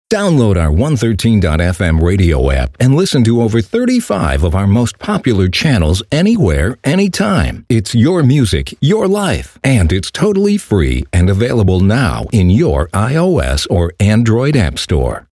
Download our 113.fm radio app and listen to over 35 of our most popular channels anywhere, anytime. It's your music, your life, and it's totally free and available now in your iOS or Android app store.